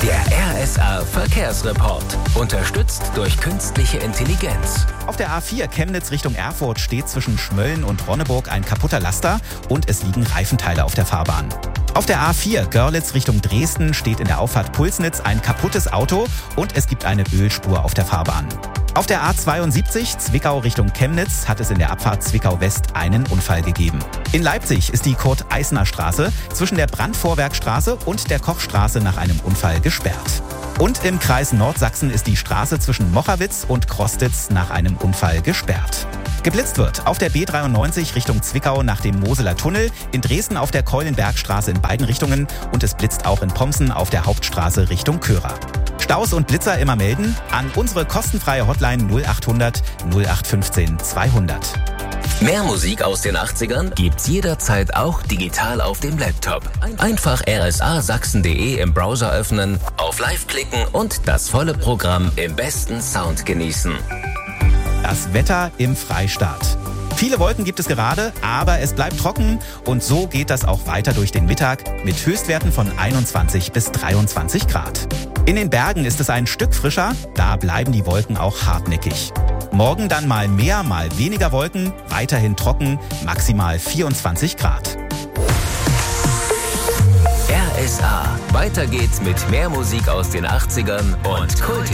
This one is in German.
Der RSA Verkehrsreport. Unterstützt durch künstliche Intelligenz. Auf der A4 Chemnitz Richtung Erfurt steht zwischen Schmölln und Ronneburg ein kaputter Laster und es liegen Reifenteile auf der Fahrbahn. Auf der A4 Görlitz Richtung Dresden steht in der Auffahrt Pulsnitz ein kaputtes Auto und es gibt eine Ölspur auf der Fahrbahn. Auf der A72 Zwickau Richtung Chemnitz hat es in der Abfahrt Zwickau West einen Unfall gegeben. In Leipzig ist die Kurt-Eisner-Straße zwischen der Brandvorwerkstraße und der Kochstraße nach einem Unfall gesperrt. Und im Kreis Nordsachsen ist die Straße zwischen Mochawitz und Krostitz nach einem Unfall gesperrt. Geblitzt wird auf der B93 Richtung Zwickau nach dem Moseler Tunnel, in Dresden auf der Keulenbergstraße in beiden Richtungen und es blitzt auch in Pomsen auf der Hauptstraße Richtung Körer. Staus und Blitzer immer melden an unsere kostenfreie Hotline 0800 0815 200. Mehr Musik aus den 80ern gibt's jederzeit auch digital auf dem Laptop. Einfach rsasachsen.de im Browser öffnen, auf Live klicken und das volle Programm im besten Sound genießen. Das Wetter im Freistaat. Viele Wolken gibt es gerade, aber es bleibt trocken und so geht das auch weiter durch den Mittag mit Höchstwerten von 21 bis 23 Grad. In den Bergen ist es ein Stück frischer, da bleiben die Wolken auch hartnäckig. Morgen dann mal mehr, mal weniger Wolken, weiterhin trocken, maximal 24 Grad. RSA. Weiter geht's mit mehr Musik aus den 80ern und Kult.